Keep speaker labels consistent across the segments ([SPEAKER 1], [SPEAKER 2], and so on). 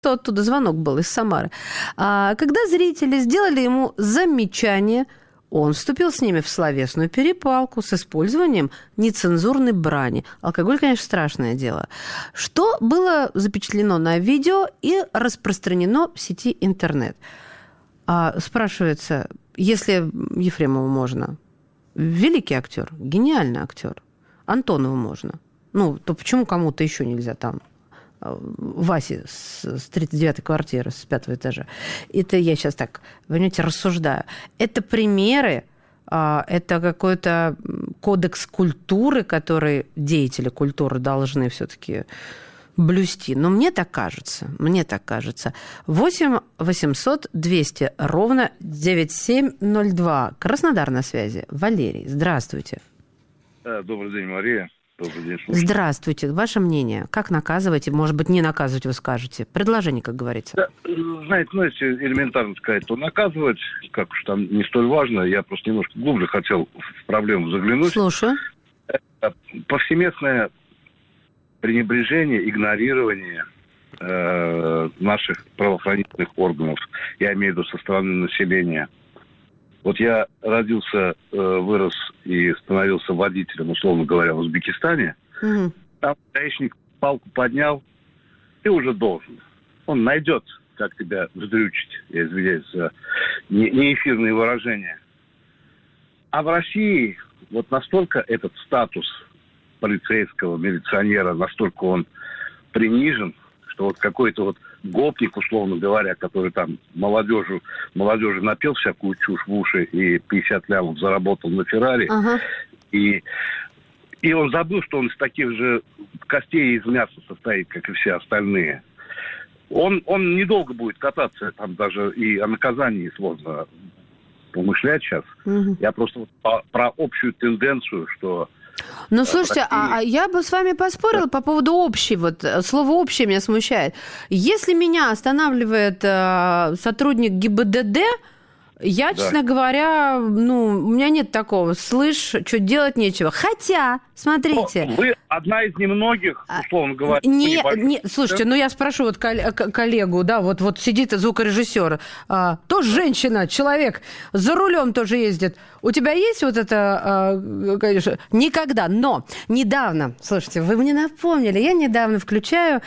[SPEAKER 1] Оттуда звонок был из Самары. Когда зрители сделали ему замечание, он вступил с ними в словесную перепалку с использованием нецензурной брани. Алкоголь, конечно, страшное дело. Что было запечатлено на видео и распространено в сети интернет. Спрашивается, если Ефремову можно, великий актер, гениальный актер, Антонову можно, то почему кому-то еще нельзя там? Васе с 39-й квартиры, с 5-го этажа. Это я сейчас так, понимаете, рассуждаю. Это примеры, это какой-то кодекс культуры, который деятели культуры должны все-таки блюсти. Но мне так кажется. 8 800 200 ровно 9702. Краснодар на связи. Валерий, здравствуйте.
[SPEAKER 2] Добрый день, Мария. Добрый день, слушайте.
[SPEAKER 1] Здравствуйте. Ваше мнение? Как наказывать? Может быть, не наказывать, вы скажете? Предложение, как говорится.
[SPEAKER 2] Да, знаете, элементарно сказать, то наказывать, как уж там, не столь важно. Я просто немножко глубже хотел в проблему заглянуть.
[SPEAKER 1] Слушаю.
[SPEAKER 2] Повсеместное пренебрежение, игнорирование наших правоохранительных органов, я имею в виду со стороны населения. Вот я родился, вырос и становился водителем, условно говоря, в Узбекистане. Угу. Там гаишник палку поднял, ты уже должен. Он найдет, как тебя вздрючить, я извиняюсь за неэфирные выражения. А в России вот настолько этот статус полицейского, милиционера, настолько он принижен, что вот какой-то вот гопник, условно говоря, который там молодежи напел всякую чушь в уши и 50 лямов заработал на Феррари. Ага. И он забыл, что он из таких же костей и из мяса состоит, как и все остальные. Он недолго будет кататься, там даже и о наказании сложно помышлять сейчас. Угу. Я просто про общую тенденцию, что...
[SPEAKER 1] Слушайте, я бы с вами поспорила по поводу общей. Вот слово «общее» меня смущает. Если меня останавливает сотрудник ГИБДД, я, честно говоря, у меня нет такого. Слышь, что делать нечего. Хотя, смотрите...
[SPEAKER 2] Вы одна из немногих, условно говоря...
[SPEAKER 1] Слушайте, я спрошу вот коллегу, да, вот сидит звукорежиссер, тоже женщина, человек, за рулем тоже ездит. У тебя есть вот это, конечно, никогда, но недавно, слушайте, вы мне напомнили, я недавно включаю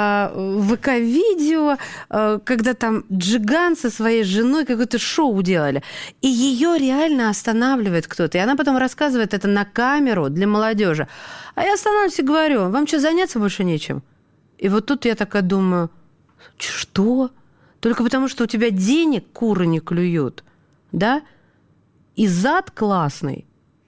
[SPEAKER 1] ВК-видео, когда там Джиган со своей женой какое-то шоу делали, и ее реально останавливает кто-то, и она потом рассказывает это на камеру для молодежи. А я останавливаюсь и говорю, вам что, заняться больше нечем? И вот тут я такая думаю, что? Только потому, что у тебя денег куры не клюют, да? И зад классный.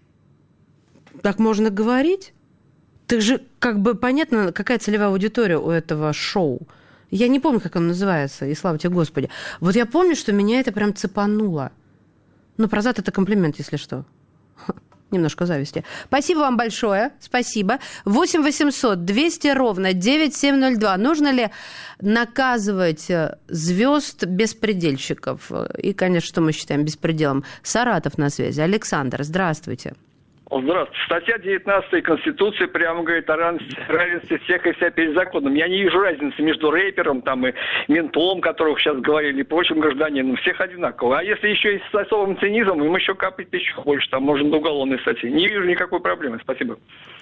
[SPEAKER 1] Так можно говорить? Ты же, понятно, какая целевая аудитория у этого шоу. Я не помню, как оно называется, и слава тебе, Господи. Вот я помню, что меня это прям цепануло. Про зад это комплимент, если что. Немножко зависти. Спасибо вам большое. Спасибо. 8 800 200 ровно 9702. Нужно ли наказывать звезд беспредельщиков? И, конечно, что мы считаем беспределом? Саратов на связи. Александр, здравствуйте.
[SPEAKER 3] Здравствуйте. Статья 19 Конституции прямо говорит о равенстве всех и вся перед законом. Я не вижу разницы между рэпером и ментом, о которых сейчас говорили, и прочим гражданином. Всех одинаково. А если еще и с особым цинизмом, им еще капать еще больше. Там можно до уголовной статьи. Не вижу никакой проблемы. Спасибо.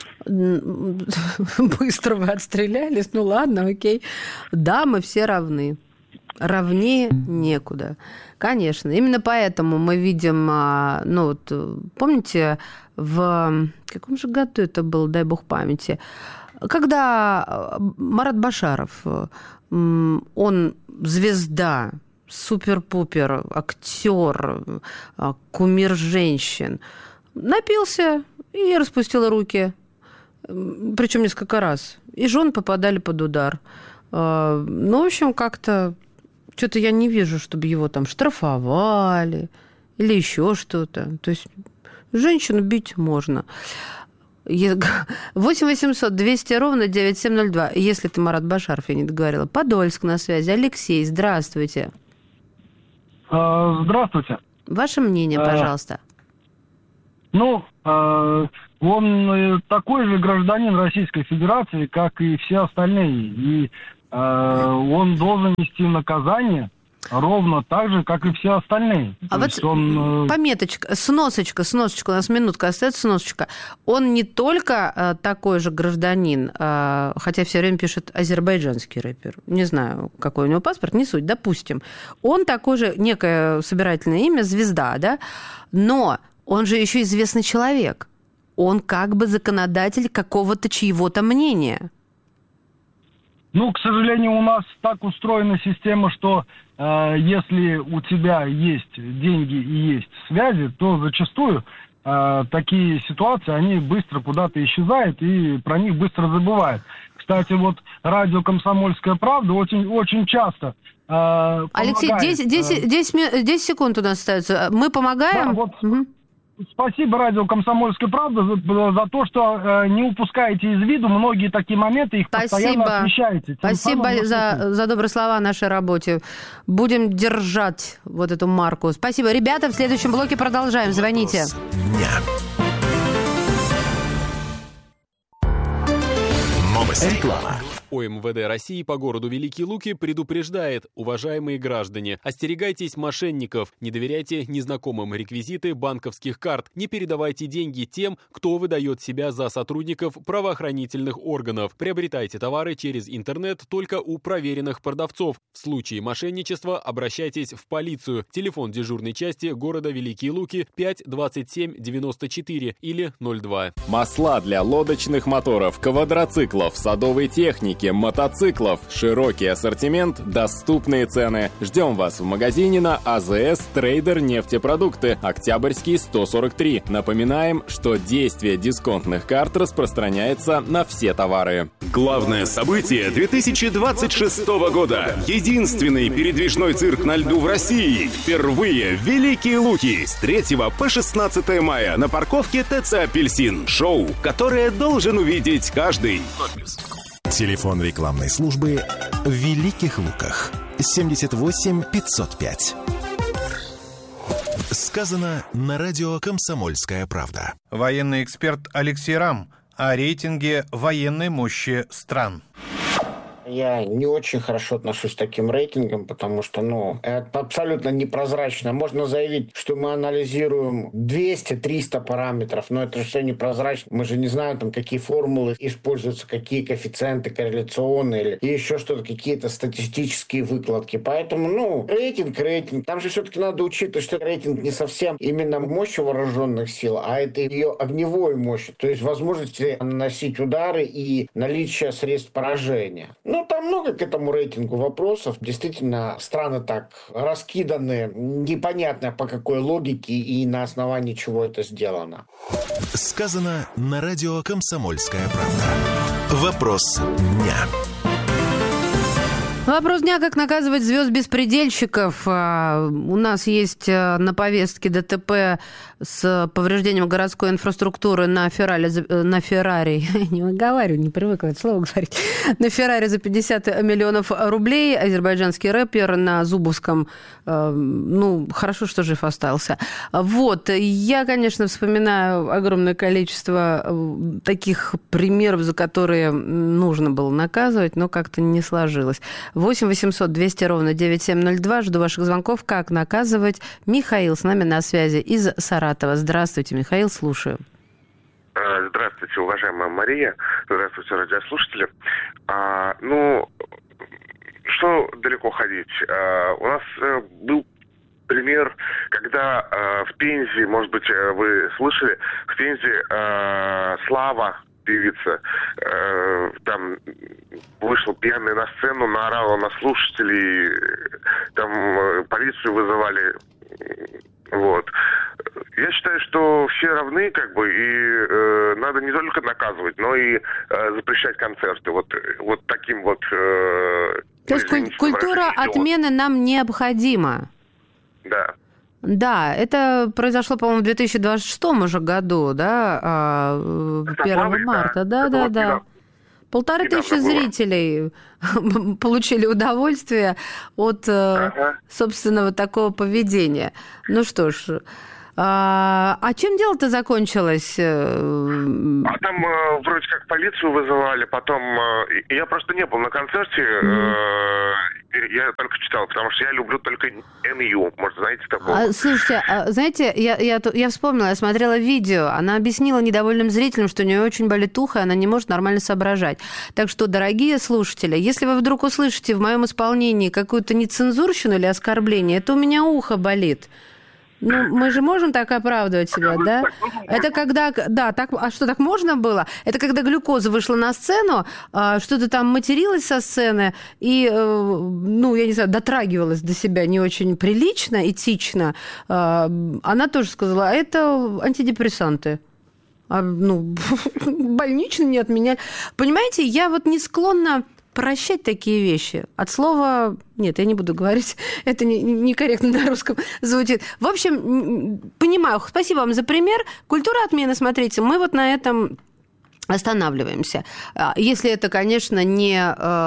[SPEAKER 1] Быстро вы отстрелялись. Ладно, окей. Да, мы все равны. Равнее некуда. Конечно. Именно поэтому мы видим, помните, в каком же году это было, дай бог памяти, когда Марат Башаров, он звезда, супер-пупер, актер, кумир женщин, напился и распустил руки, причем несколько раз, и жены попадали под удар. В общем, как-то что-то я не вижу, чтобы его там штрафовали или еще что-то. То есть женщину бить можно. 8 800 200 ровно 9702. Если ты Марат Башаров, я не договорила. Подольск на связи. Алексей, здравствуйте.
[SPEAKER 4] Здравствуйте.
[SPEAKER 1] Ваше мнение, пожалуйста.
[SPEAKER 4] Он такой же гражданин Российской Федерации, как и все остальные. И он должен нести наказание ровно так же, как и все остальные.
[SPEAKER 1] А вот пометочка, сносочка, у нас минутка остается, сносочка. Он не только такой же гражданин, хотя все время пишет азербайджанский рэпер. Не знаю, какой у него паспорт, не суть, допустим. Он такой же, некое собирательное имя, звезда, да? Но он же еще известный человек. Он как бы законодатель какого-то чьего-то мнения.
[SPEAKER 4] Ну, к сожалению, у нас так устроена система, что если у тебя есть деньги и есть связи, то зачастую такие ситуации, они быстро куда-то исчезают и про них быстро забывают. Кстати, вот радио «Комсомольская правда» очень часто помогает.
[SPEAKER 1] Алексей, 10 секунд у нас остается. Мы помогаем?
[SPEAKER 4] Да, вот. Спасибо радио «Комсомольская правда» за то, что не упускаете из виду многие такие моменты, их постоянно освещаете.
[SPEAKER 1] Спасибо за добрые слова о нашей работе. Будем держать вот эту марку. Спасибо. Ребята, в следующем блоке продолжаем. Звоните.
[SPEAKER 5] Реклама.
[SPEAKER 6] ОМВД России по городу Великие Луки предупреждает: уважаемые граждане, остерегайтесь мошенников, не доверяйте незнакомым реквизиты банковских карт, не передавайте деньги тем, кто выдает себя за сотрудников правоохранительных органов. Приобретайте товары через интернет только у проверенных продавцов. В случае мошенничества обращайтесь в полицию. Телефон дежурной части города Великие Луки 5 27 94 или 02.
[SPEAKER 5] Масла для лодочных моторов, квадроциклов, садовой техники, мотоциклов, широкий ассортимент, доступные цены. Ждем вас в магазине на АЗС Трейдер нефтепродукты, Октябрьский 143. Напоминаем, что действие дисконтных карт распространяется на все товары.
[SPEAKER 7] Главное событие 2026 года. Единственный передвижной цирк на льду в России. Впервые в Великие Луки с 3 по 16 мая на парковке ТЦ «Апельсин». Шоу, которое должен увидеть каждый.
[SPEAKER 8] Телефон рекламной службы в Великих Луках 78 505. Сказано на радио «Комсомольская правда».
[SPEAKER 9] Военный эксперт Алексей Рам о рейтинге военной мощи стран.
[SPEAKER 10] Я не очень хорошо отношусь к таким рейтингам, потому что, это абсолютно непрозрачно. Можно заявить, что мы анализируем 200-300 параметров, но это же все непрозрачно. Мы же не знаем, какие формулы используются, какие коэффициенты корреляционные или еще что-то, какие-то статистические выкладки. Поэтому, рейтинг. Там же все-таки надо учитывать, что рейтинг не совсем именно мощи вооруженных сил, а это ее огневой мощь, то есть возможности наносить удары и наличие средств поражения. Там много к этому рейтингу вопросов. Действительно, страны так раскиданы, непонятно по какой логике и на основании чего это сделано.
[SPEAKER 8] Сказано на радио «Комсомольская правда». Вопрос дня.
[SPEAKER 1] Вопрос дня: как наказывать звезд-беспредельщиков? У нас есть на повестке ДТП с повреждением городской инфраструктуры на Феррари, не выговариваю, не привыкла это слово говорить, на Феррари за 50 миллионов рублей, азербайджанский рэпер на Зубовском, хорошо, что жив остался. Я, конечно, вспоминаю огромное количество таких примеров, за которые нужно было наказывать, но как-то не сложилось. 8 800 200 ровно 9702. Жду ваших звонков. Как наказывать? Михаил с нами на связи из Саратова. Здравствуйте, Михаил, слушаю.
[SPEAKER 11] Здравствуйте, уважаемая Мария. Здравствуйте, радиослушатели. Что далеко ходить? У нас был пример, когда в Пензе, может быть, вы слышали, в Пензе Слава, певица, там вышла пьяная на сцену, наорала на слушателей, там полицию вызывали. Я считаю, что все равны, и надо не только наказывать, но и запрещать концерты. Вот таким вот...
[SPEAKER 1] То есть культура отмены нам необходима?
[SPEAKER 11] Да.
[SPEAKER 1] Да, это произошло, по-моему, в 2026 уже году, да, 1 марта, да. 1500 зрителей получили удовольствие от собственного такого поведения. Ну что ж, А чем дело-то закончилось?
[SPEAKER 11] А там вроде как полицию вызывали, потом... я просто не был на концерте, я только читал, потому что я люблю только НЮ, может, знаете такого?
[SPEAKER 1] Слушайте, знаете, я вспомнила, я смотрела видео, она объяснила недовольным зрителям, что у нее очень болит ухо, и она не может нормально соображать. Так что, дорогие слушатели, если вы вдруг услышите в моем исполнении какую-то нецензурщину или оскорбление, это у меня ухо болит. Ну, мы же можем так оправдывать себя, да? Это когда... Да, так... А что, так можно было? Это когда Глюкоза вышла на сцену, что-то там материлась со сцены и, ну, я не знаю, дотрагивалась до себя не очень прилично, этично. Она тоже сказала, а это антидепрессанты. Больничные не отменяли. Понимаете, я вот не склонна прощать такие вещи. От слова... Нет, я не буду говорить. Это некорректно на русском звучит. В общем, понимаю. Спасибо вам за пример. Культура отмены, смотрите, мы вот на этом останавливаемся. Если это, конечно, не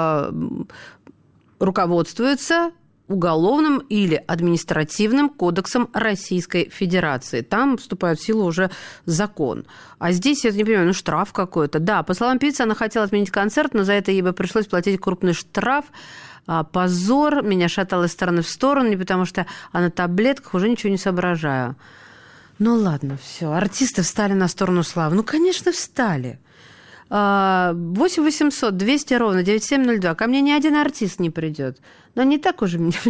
[SPEAKER 1] руководствуется уголовным или административным кодексом Российской Федерации. Там вступает в силу уже закон. А здесь, я не понимаю, штраф какой-то. Да, по словам певицы, она хотела отменить концерт, но за это ей бы пришлось платить крупный штраф. Позор. Меня шатало из стороны в сторону, не потому что на таблетках уже ничего не соображаю. Ну ладно, все. Артисты встали на сторону славы. Ну, конечно, встали. 8 800 200 ровно 9702. Ко мне ни один артист не придет. Но не так уже мне...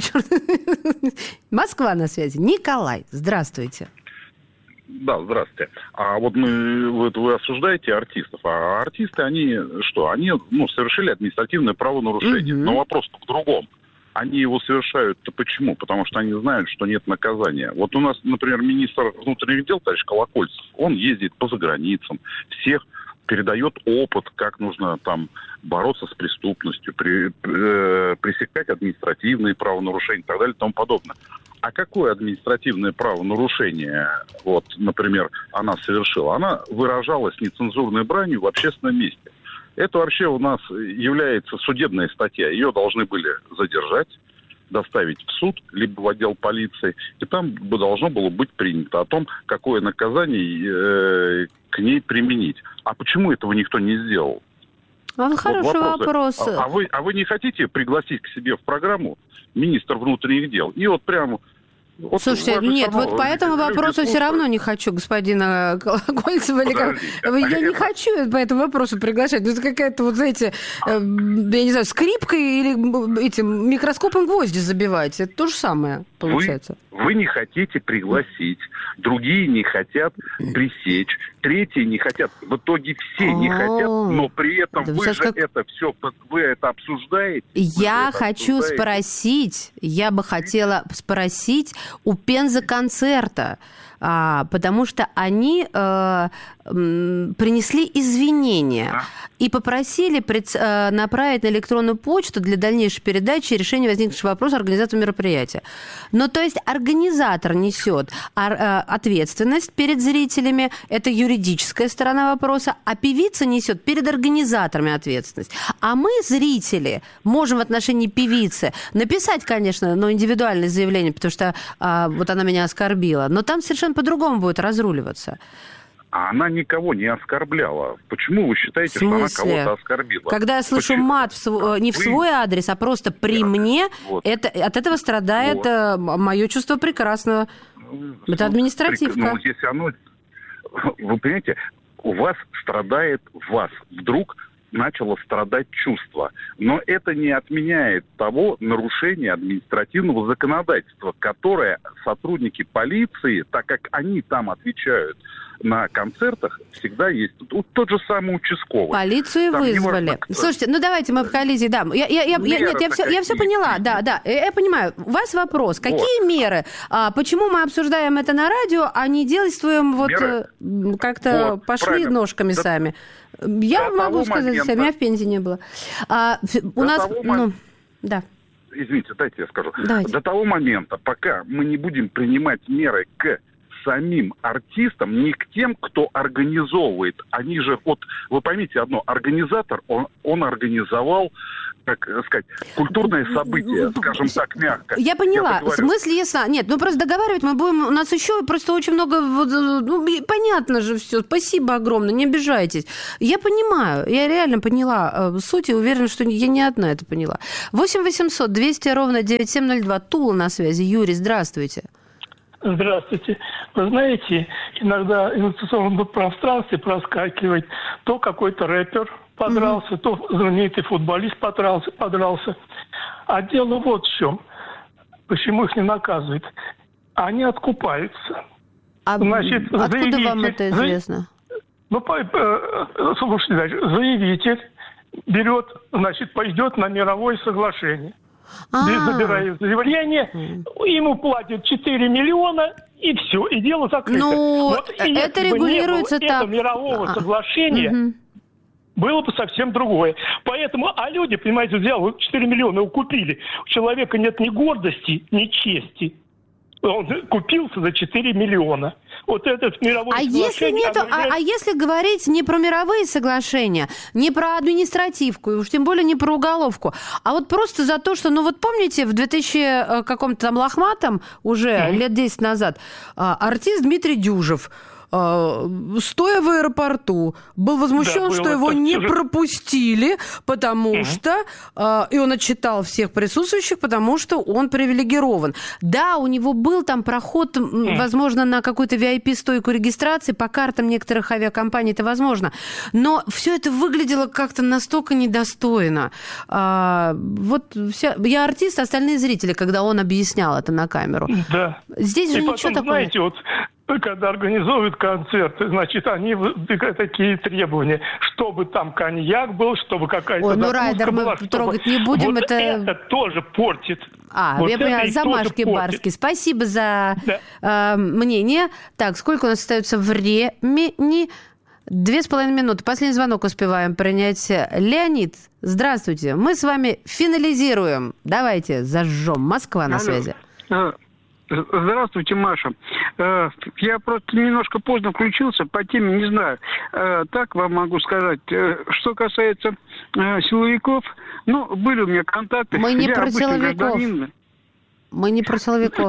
[SPEAKER 1] Москва на связи. Николай, здравствуйте.
[SPEAKER 12] Да, здравствуйте. А вот вы осуждаете артистов. А артисты, они что? Они совершили административное правонарушение. Но вопрос в другом. Они его совершают-то почему? Потому что они знают, что нет наказания. Вот у нас, например, министр внутренних дел, товарищ Колокольцев, он ездит по заграницам, всех передает опыт, как нужно там бороться с преступностью, пресекать административные правонарушения и так далее и тому подобное. А какое административное правонарушение, вот, например, она совершила? Она выражалась нецензурной бранью в общественном месте. Это вообще у нас является судебная статья. Ее должны были задержать, доставить в суд, либо в отдел полиции, и там должно было быть принято о том, какое наказание к ней применить. А почему этого никто не сделал?
[SPEAKER 1] Хороший вопрос.
[SPEAKER 12] А вы не хотите пригласить к себе в программу министра внутренних дел? И вот прямо...
[SPEAKER 1] Слушайте, нет, вот по этому вопросу все равно не хочу господина Колокольцева. Я не хочу по этому вопросу приглашать. Это какая-то, вот знаете, я не знаю, скрипкой или этим микроскопом гвозди забивать. Это то же самое получается.
[SPEAKER 12] Вы не хотите пригласить, другие не хотят пресечь, третьи не хотят. В итоге все не хотят, но при этом вы это обсуждаете.
[SPEAKER 1] Я хочу спросить, я бы хотела спросить у Пенза-концерта, потому что они принесли извинения и попросили направить на электронную почту для дальнейшей передачи решения возникшего вопроса организатору мероприятия. Ну, то есть организатор несет ответственность перед зрителями, это юридическая сторона вопроса, а певица несет перед организаторами ответственность. А мы, зрители, можем в отношении певицы написать, конечно, индивидуальное заявление, потому что вот она меня оскорбила, но там совершенно по-другому будет разруливаться.
[SPEAKER 12] А она никого не оскорбляла. Почему вы считаете, что она кого-то оскорбила?
[SPEAKER 1] Когда я слышу мат не в свой адрес, а просто при мне, от этого страдает мое чувство прекрасного. Это административка.
[SPEAKER 12] Если вы понимаете, у вас страдает вас. Вдруг начало страдать чувство. Но это не отменяет того нарушения административного законодательства, которое сотрудники полиции, так как они там отвечают на концертах, всегда есть тот же самый участковый.
[SPEAKER 1] Полицию там вызвали. Слушайте, давайте мы в коллизии. Да, я все поняла. Да, я понимаю. У вас вопрос. Какие меры? Почему мы обсуждаем это на радио, а не действуем как-то пошли ножками сами? Я могу сказать, меня в Пензе не было. У нас... Да.
[SPEAKER 12] Извините, дайте я скажу.
[SPEAKER 1] Давайте.
[SPEAKER 12] До того момента, пока мы не будем принимать меры к самим артистам, не к тем, кто организовывает. Они же, вы поймите одно, организатор, он организовал как сказать, культурное событие, скажем так, мягко.
[SPEAKER 1] Я поняла. Смысл ясна. Нет, ну просто договаривать мы будем. У нас еще просто очень много... Ну, понятно же все. Спасибо огромное, не обижайтесь. Я понимаю, я реально поняла суть и уверена, что я не одна это поняла. 8 800 200 ровно 9702. Тула на связи. Юрий, здравствуйте.
[SPEAKER 13] Здравствуйте. Вы знаете, иногда в информационном пространстве проскакивает то какой-то рэпер подрался, то знаменитый футболист подрался. А дело вот в чем. Почему их не наказывают? Они откупаются.
[SPEAKER 1] Значит, откуда вам это известно?
[SPEAKER 13] Слушайте, заявитель берет, значит, пойдет на мировое соглашение. Забирает заявление, ему платят 4 миллиона, и все, и дело закрыто.
[SPEAKER 1] Ну, вот, это регулируется так.
[SPEAKER 13] Этого мирового соглашения было бы совсем другое. Поэтому, люди, понимаете, взял 4 миллиона, его купили. У человека нет ни гордости, ни чести. Он купился за 4 миллиона. Вот это мировое соглашение.
[SPEAKER 1] Если говорить не про мировые соглашения, не про административку, уж тем более не про уголовку, а вот просто за то, что, ну вот помните, в 2000 каком-то там лохматом уже лет 10 назад артист Дмитрий Дюжев, стоя в аэропорту, был возмущен, что его не пропустили, потому что... И он отчитал всех присутствующих, потому что он привилегирован. Да, у него был там проход, возможно, на какую-то VIP-стойку регистрации, по картам некоторых авиакомпаний это возможно. Но все это выглядело как-то настолько недостойно. Вот я артист, остальные зрители, когда он объяснял это на камеру.
[SPEAKER 13] Да.
[SPEAKER 1] Здесь же
[SPEAKER 13] и
[SPEAKER 1] ничего
[SPEAKER 13] потом,
[SPEAKER 1] такого
[SPEAKER 13] знаете,
[SPEAKER 1] нет.
[SPEAKER 13] Когда организуют концерты, значит, они такие требования, чтобы там коньяк был, чтобы какая-то закуска
[SPEAKER 1] Райдер
[SPEAKER 13] была.
[SPEAKER 1] Мы трогать не будем.
[SPEAKER 13] Вот это тоже портит.
[SPEAKER 1] Я поняла, замашки барские. Спасибо за мнение. Так, сколько у нас остается времени? 2,5 минуты. Последний звонок успеваем принять. Леонид, здравствуйте. Мы с вами финализируем. Давайте зажжем. Москва на связи.
[SPEAKER 14] Здравствуйте, Маша. Я просто немножко поздно включился, по теме не знаю. Так вам могу сказать. Что касается силовиков, были у меня контакты.
[SPEAKER 1] Мы не про силовиков. Мы не про силовиков.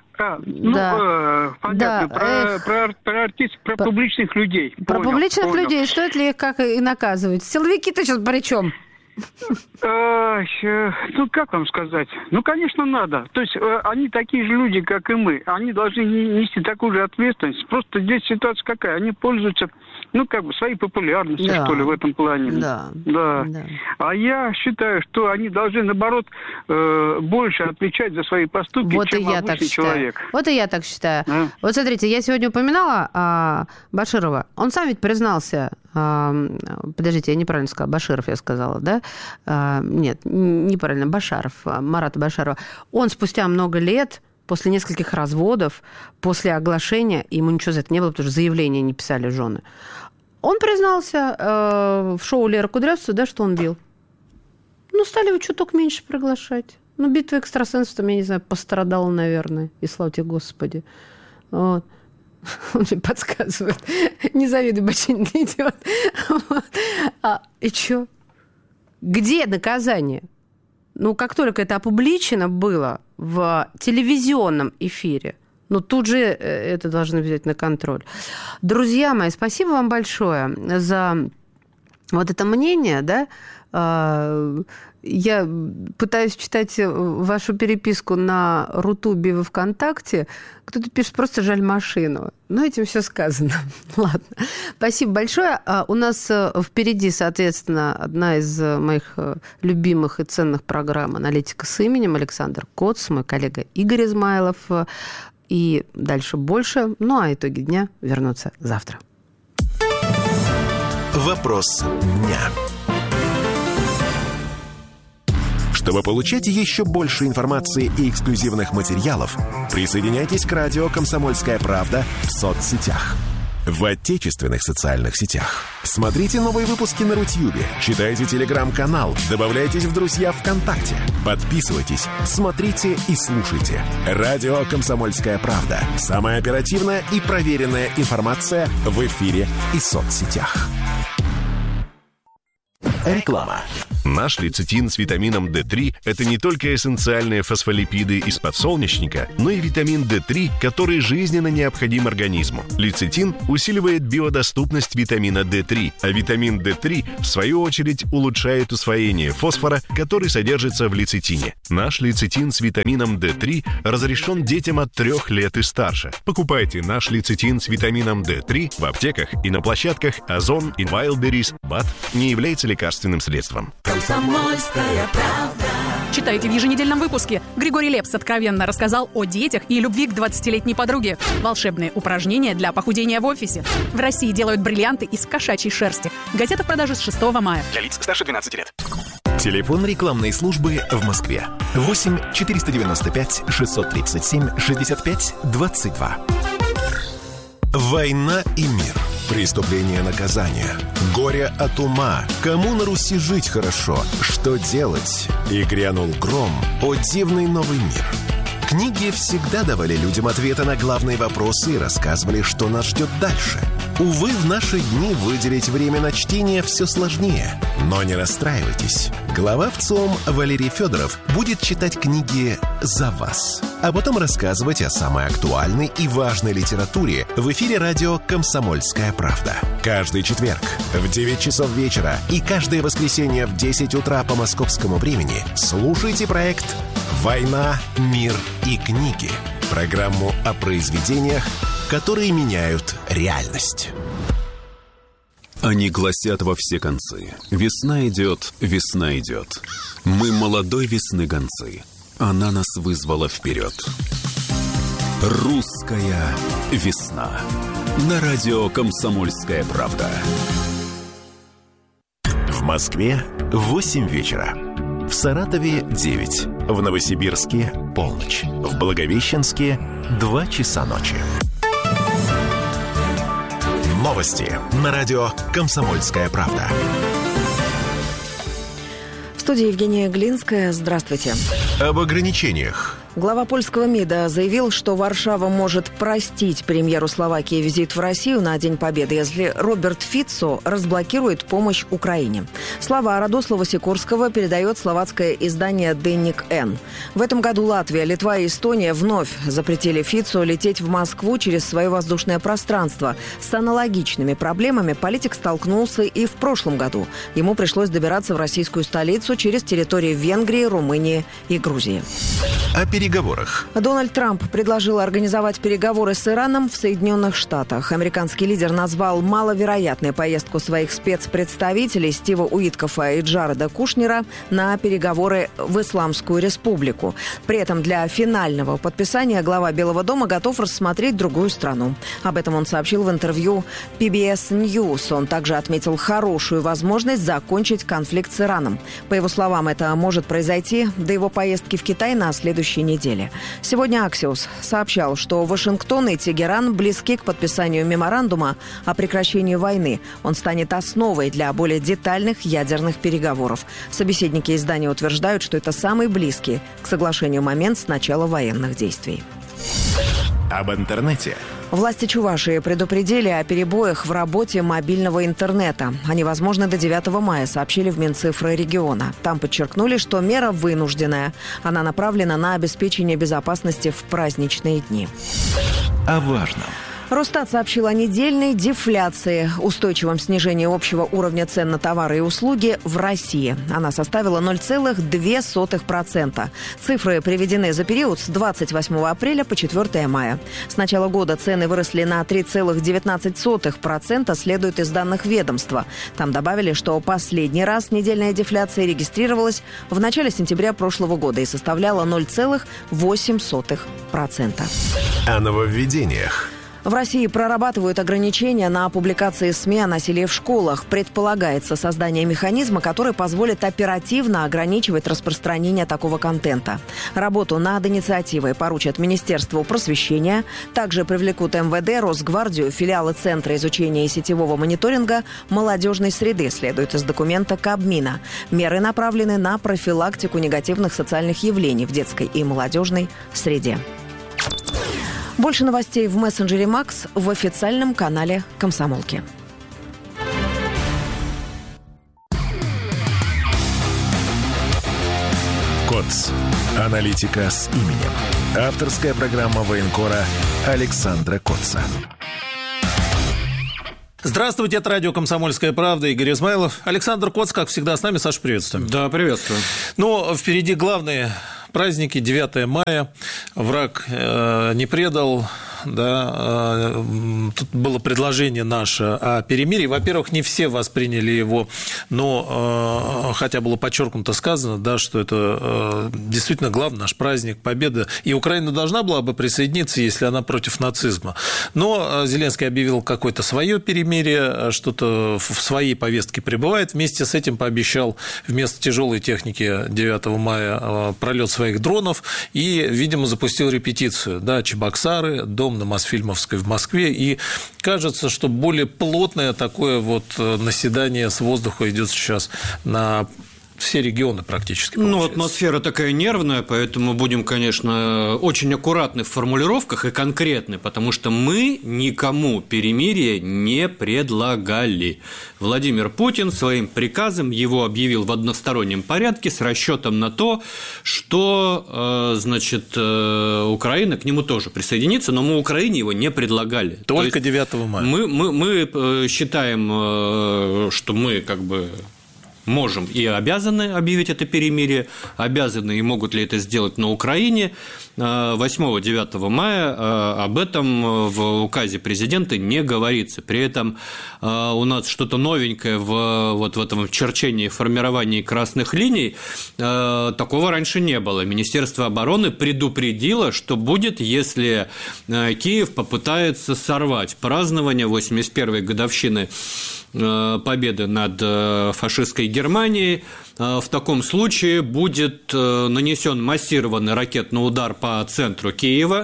[SPEAKER 14] Понятно. Про артистов, про публичных людей.
[SPEAKER 1] Про публичных людей. Стоит ли их как и наказывать? Силовики-то сейчас при чем?
[SPEAKER 14] Как вам сказать? Конечно, надо. То есть они такие же люди, как и мы. Они должны нести такую же ответственность. Просто здесь ситуация какая? Они пользуются, своей популярностью, что ли, в этом плане. Да. А я считаю, что они должны, наоборот, больше отвечать за свои поступки, чем обычный человек.
[SPEAKER 1] Вот и я так считаю. Вот смотрите, я сегодня упоминала Баширова. Он сам ведь признался... Подождите, я неправильно сказала. Баширов я сказала, да? Нет, неправильно. Башаров, Марата Башарова. Он спустя много лет, после нескольких разводов, после оглашения, ему ничего за это не было, потому что заявления не писали жены. Он признался в шоу Леры Кудрявцева, да, что он бил. Стали его чуток меньше приглашать. Битва экстрасенсов, там, я не знаю, пострадала, наверное. И слава тебе, Господи. Вот. Он мне подсказывает. Не завидуй, бочинный идиот. И что? Где наказание? Как только это опубличено было в телевизионном эфире, тут же это должны взять на контроль. Друзья мои, спасибо вам большое за вот это мнение, да? Я пытаюсь читать вашу переписку на Рутубе во ВКонтакте. Кто-то пишет, просто жаль машину. Этим все сказано. Ладно. Спасибо большое. У нас впереди, соответственно, одна из моих любимых и ценных программ «Аналитика с именем». Александр Коц, мой коллега Игорь Измайлов. И дальше больше. А итоги дня вернутся завтра.
[SPEAKER 8] Вопрос дня. Чтобы получать еще больше информации и эксклюзивных материалов, присоединяйтесь к радио «Комсомольская правда» в соцсетях. В отечественных социальных сетях. Смотрите новые выпуски на Рутьюбе, читайте телеграм-канал, добавляйтесь в друзья ВКонтакте, подписывайтесь, смотрите и слушайте. Радио «Комсомольская правда». Самая оперативная и проверенная информация в эфире и соцсетях. Реклама. Наш лецитин с витамином D3 – это не только эссенциальные фосфолипиды из подсолнечника, но и витамин D3, который жизненно необходим организму. Лецитин усиливает биодоступность витамина D3, а витамин D3, в свою очередь, улучшает усвоение фосфора, который содержится в лецитине. Наш лецитин с витамином D3 разрешен детям от 3 лет и старше. Покупайте наш лецитин с витамином D3 в аптеках и на площадках Озон и Wildberries. БАД не является лекарственным средством.
[SPEAKER 15] Комсомольская правда.
[SPEAKER 16] Читайте в еженедельном выпуске. Григорий Лепс откровенно рассказал о детях и любви к 20-летней подруге. Волшебные упражнения для похудения в офисе. В России делают бриллианты из кошачьей шерсти. Газета в продаже с 6 мая.
[SPEAKER 17] Для лиц старше 12 лет.
[SPEAKER 8] Телефон рекламной службы в Москве. 8 495 637 65 22. Война и мир. Преступление, наказание. Горе от ума. Кому на Руси жить хорошо? Что делать? И грянул гром. О дивный новый мир. Книги всегда давали людям ответы на главные вопросы и рассказывали, что нас ждет дальше. Увы, в наши дни выделить время на чтение все сложнее. Но не расстраивайтесь. Глава ВЦИОМ Валерий Федоров будет читать книги за вас, а потом рассказывать о самой актуальной и важной литературе в эфире радио «Комсомольская правда». Каждый четверг в 9 часов вечера и каждое воскресенье в 10 утра по московскому времени слушайте проект «Война, мир и книги». Программу о произведениях, которые меняют реальность.
[SPEAKER 7] Они гласят во все концы. Весна идет, весна идет. Мы молодой весны гонцы. Она нас вызвала вперед. Русская весна. На радио «Комсомольская правда».
[SPEAKER 8] В Москве 8 вечера. В Саратове 9. В Новосибирске полночь. В Благовещенске 2 часа ночи. Новости на радио «Комсомольская правда».
[SPEAKER 18] В студии Евгения Глинская. Здравствуйте.
[SPEAKER 8] Об ограничениях.
[SPEAKER 18] Глава польского МИДа заявил, что Варшава может простить премьеру Словакии визит в Россию на День Победы, если Роберт Фицо разблокирует помощь Украине. Слова Радослава Сикорского передает словацкое издание «Денник Н». В этом году Латвия, Литва и Эстония вновь запретили Фицо лететь в Москву через свое воздушное пространство. С аналогичными проблемами политик столкнулся и в прошлом году. Ему пришлось добираться в российскую столицу через территории Венгрии, Румынии и Грузии.
[SPEAKER 8] О переговорах.
[SPEAKER 18] Дональд Трамп предложил организовать переговоры с Ираном в Соединенных Штатах. Американский лидер назвал маловероятной поездку своих спецпредставителей Стива Уиткофа и Джареда Кушнера на переговоры в Исламскую Республику. При этом для финального подписания глава Белого дома готов рассмотреть другую страну. Об этом он сообщил в интервью PBS News. Он также отметил хорошую возможность закончить конфликт с Ираном. По его словам, это может произойти до его поездки в Китай на следующей неделе. Сегодня Axios сообщал, что Вашингтон и Тегеран близки к подписанию меморандума о прекращении войны. Он станет основой для более детальных ядерных переговоров. Собеседники издания утверждают, что это самый близкий к соглашению момент с начала военных действий.
[SPEAKER 8] Об интернете.
[SPEAKER 18] Власти Чувашии предупредили о перебоях в работе мобильного интернета. Они возможны до 9 мая, сообщили в Минцифры региона. Там подчеркнули, что мера вынужденная. Она направлена на обеспечение безопасности в праздничные дни.
[SPEAKER 8] О важном.
[SPEAKER 18] Росстат сообщил о недельной дефляции, устойчивом снижении общего уровня цен на товары и услуги в России. Она составила 0,2%. Цифры приведены за период с 28 апреля по 4 мая. С начала года цены выросли на 3,19%, следует из данных ведомства. Там добавили, что последний раз недельная дефляция регистрировалась в начале сентября прошлого года и составляла 0,08%.
[SPEAKER 8] О нововведениях.
[SPEAKER 18] В России прорабатывают ограничения на публикации СМИ о насилии в школах. Предполагается создание механизма, который позволит оперативно ограничивать распространение такого контента. Работу над инициативой поручат Министерству просвещения. Также привлекут МВД, Росгвардию, филиалы Центра изучения и сетевого мониторинга молодежной среды, следует из документа Кабмина. Меры направлены на профилактику негативных социальных явлений в детской и молодежной среде. Больше новостей в мессенджере Макс в официальном канале «Комсомолки».
[SPEAKER 8] КОЦ. Аналитика с именем. Авторская программа военкора Александра Коца.
[SPEAKER 17] Здравствуйте, это радио «Комсомольская правда», Игорь Измайлов. Александр Коц, как всегда, с нами. Саша, приветствуем.
[SPEAKER 6] Да, приветствую.
[SPEAKER 17] Ну, впереди главные праздники, 9 мая. Враг не предал. Да, тут было предложение наше о перемирии. Во-первых, не все восприняли его, но хотя было подчеркнуто сказано, да, что это действительно главный наш праздник, победа. И Украина должна была бы присоединиться, если она против нацизма. Но Зеленский объявил какое-то свое перемирие, что-то в своей повестке пребывает. Вместе с этим пообещал вместо тяжелой техники 9 мая пролет своих дронов и, видимо, запустил репетицию. Да, Чебоксары, дом на Мосфильмовской в Москве, и кажется, что более плотное такое вот наседание с воздуха идет сейчас на все регионы практически.
[SPEAKER 6] Ну, атмосфера такая нервная, поэтому будем, конечно, очень аккуратны в формулировках и конкретны, потому что мы никому перемирие не предлагали. Владимир Путин своим приказом его объявил в одностороннем порядке с расчетом на то, что, значит, Украина к нему тоже присоединится, но мы Украине его не предлагали.
[SPEAKER 17] Только 9 мая.
[SPEAKER 6] Мы считаем, что мы как бы можем и обязаны объявить это перемирие, обязаны и могут ли это сделать на Украине. 8-9 мая об этом в указе президента не говорится. При этом у нас что-то новенькое в этом черчении, формировании красных линий, такого раньше не было. Министерство обороны предупредило, что будет, если Киев попытается сорвать празднование 81-й годовщины победы над фашистской Германией. В таком случае будет нанесен массированный ракетный удар по центру Киева,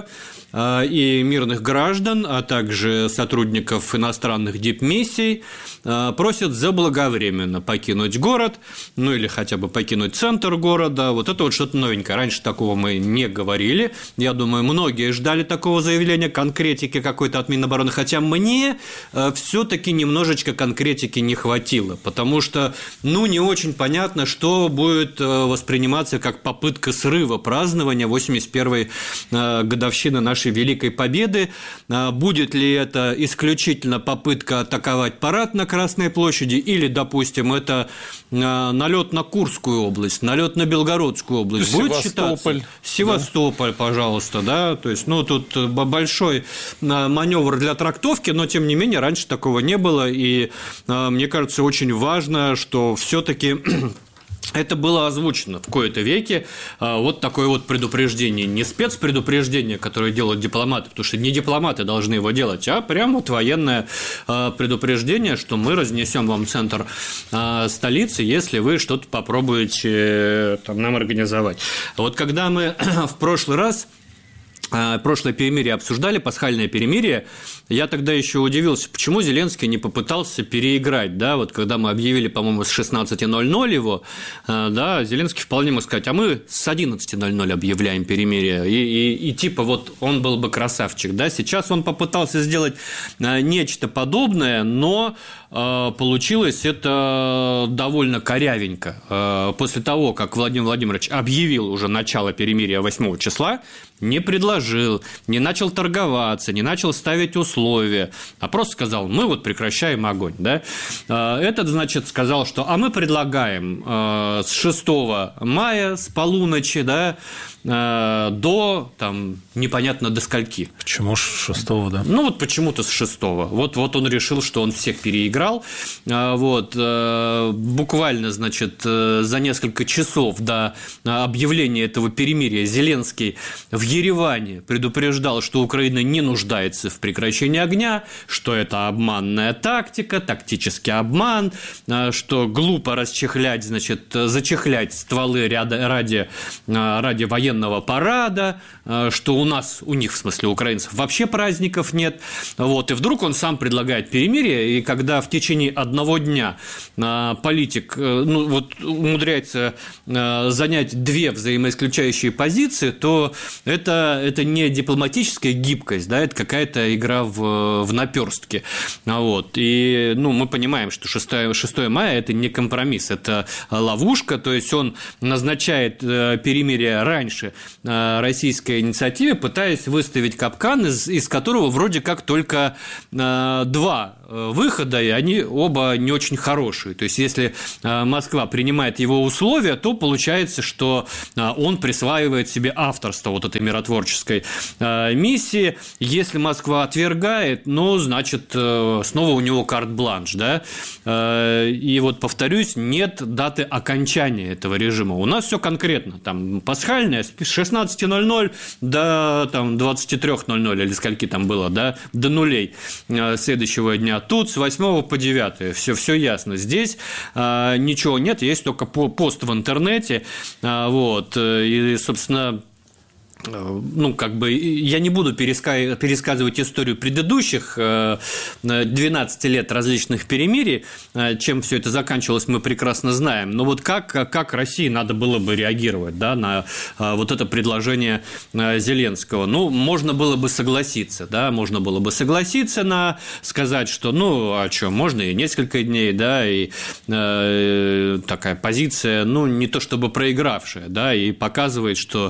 [SPEAKER 6] и мирных граждан, а также сотрудников иностранных дипмиссий просят заблаговременно покинуть город, ну или хотя бы покинуть центр города. Вот это вот что-то новенькое. Раньше такого мы не говорили. Я думаю, многие ждали такого заявления, конкретики какой-то от Минобороны, хотя мне все-таки немножечко конкретики не хватило, потому что, не очень понятно, что будет восприниматься как попытка срыва празднования 81-й годовщины нашей Великой Победы. Будет ли это исключительно попытка атаковать парад на Красной площади или, допустим, это налет на Курскую область, налет на Белгородскую область? Будет считаться? Севастополь, пожалуйста, да, то есть, тут большой маневр для трактовки, но, тем не менее, раньше такого не было, и мне кажется, очень важно, что все-таки это было озвучено в кои-то веке, вот такое вот предупреждение, не спецпредупреждение, которое делают дипломаты, потому что не дипломаты должны его делать, а прям вот военное предупреждение, что мы разнесем вам центр столицы, если вы что-то попробуете там нам организовать. Вот когда мы в прошлый раз прошлое перемирие обсуждали, пасхальное перемирие, я тогда еще удивился, почему Зеленский не попытался переиграть, да, вот когда мы объявили, по-моему, с 16:00 его, да, Зеленский вполне мог сказать, а мы с 11:00 объявляем перемирие, и типа вот он был бы красавчик, да, сейчас он попытался сделать нечто подобное, но получилось это довольно корявенько. После того, как Владимир Владимирович объявил уже начало перемирия 8 числа, не предложил, не начал торговаться, не начал ставить условия, а просто сказал, мы вот прекращаем огонь. Да? Этот, значит, сказал, что мы предлагаем с 6 мая, с полуночи, да, до, там, непонятно до скольки.
[SPEAKER 17] Почему с 6-го, да?
[SPEAKER 6] Вот почему-то с 6-го. Вот он решил, что он всех переиграл. Буквально, значит, за несколько часов до объявления этого перемирия Зеленский в Ереване предупреждал, что Украина не нуждается в прекращении огня, что это обманная тактика, тактический обман, что глупо расчехлять, значит, зачехлять стволы ради военного
[SPEAKER 19] военного парада, что у них, в смысле украинцев, вообще праздников нет. Вот, и вдруг он сам предлагает перемирие, и когда в течение одного дня политик умудряется занять две взаимоисключающие позиции, то это не дипломатическая гибкость, да, это какая-то игра в наперстке. Вот. И мы понимаем, что 6 мая – это не компромисс, это ловушка, то есть он назначает перемирие раньше российской инициативе, пытаясь выставить капкан, из которого вроде как только два выхода, и они оба не очень хорошие. То есть, если Москва принимает его условия, то получается, что он присваивает себе авторство вот этой миротворческой миссии. Если Москва отвергает, значит, снова у него карт-бланш, да? И вот, повторюсь, нет даты окончания этого режима. У нас все конкретно. Там пасхальная с 16:00 до 23:00 или скольки там было, да, до нулей следующего дня. Тут с 8 по 9 все ясно. Здесь ничего нет, есть только пост в интернете. Вот, и, собственно, я не буду пересказывать историю предыдущих 12 лет различных перемирий, чем все это заканчивалось, мы прекрасно знаем. Но вот как России надо было бы реагировать, да, на вот это предложение Зеленского? Можно было бы согласиться, да, сказать, что, можно и несколько дней, да, и такая позиция, не то чтобы проигравшая, да, и показывает, что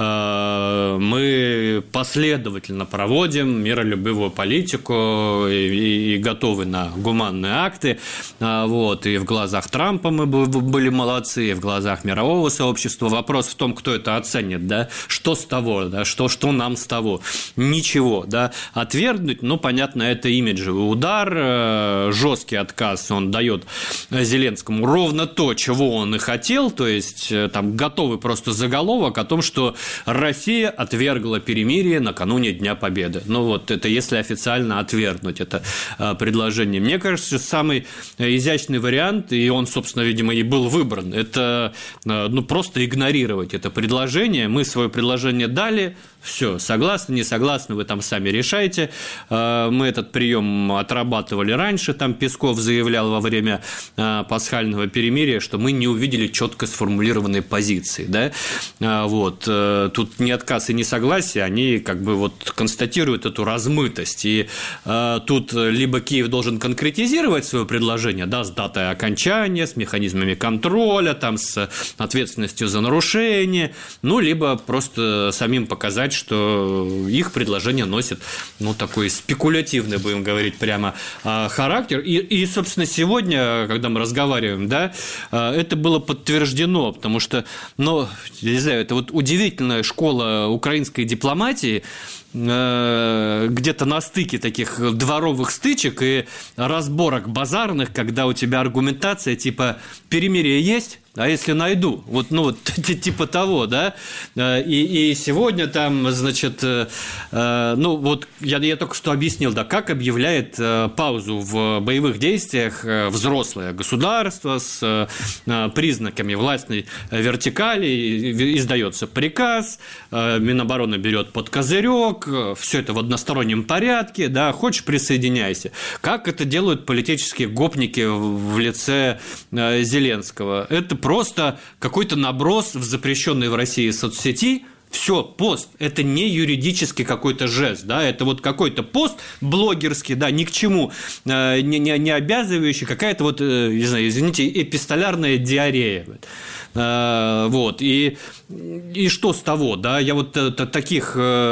[SPEAKER 19] мы последовательно проводим миролюбивую политику и готовы на гуманные акты. Вот. И в глазах Трампа мы были молодцы, и в глазах мирового сообщества. Вопрос в том, кто это оценит, да? Что с того, да? Что нам с того? Ничего, да? Отвергнуть, понятно, это имиджевый удар, жесткий отказ он дает Зеленскому ровно то, чего он и хотел, то есть там готовый просто заголовок о том, что Россия отвергла перемирие накануне Дня Победы. Это если официально отвергнуть это предложение. Мне кажется, самый изящный вариант, и он, собственно, видимо, и был выбран, это просто игнорировать это предложение. Мы свое предложение дали, все, согласны, не согласны, вы там сами решайте. Мы этот прием отрабатывали раньше, там Песков заявлял во время пасхального перемирия, что мы не увидели четко сформулированной позиции, да? Вот. Тут не отказ и не согласие, они констатируют эту размытость, и тут либо Киев должен конкретизировать свое предложение, да, с датой окончания, с механизмами контроля, там, с ответственностью за нарушение, либо просто самим показать, что их предложение носит, такой спекулятивный, будем говорить прямо, характер. И, собственно, сегодня, когда мы разговариваем, да, это было подтверждено, потому что, я не знаю, это вот удивительная школа украинской дипломатии, где-то на стыке таких дворовых стычек и разборок базарных, когда у тебя аргументация типа «перемирие есть? А если найду?» типа того, да? И сегодня там, значит, я только что объяснил, да, как объявляет паузу в боевых действиях взрослое государство с признаками властной вертикали, издается приказ, Минобороны берет под козырек, все это в одностороннем порядке, да, хочешь — присоединяйся. Как это делают политические гопники в лице Зеленского? Это просто какой-то наброс в запрещенной в России соцсети. Все, пост – это не юридический какой-то жест, да, это вот какой-то пост блогерский, да, ни к чему не обязывающий, какая-то не знаю, извините, эпистолярная диарея. Вот, и что с того, да, я таких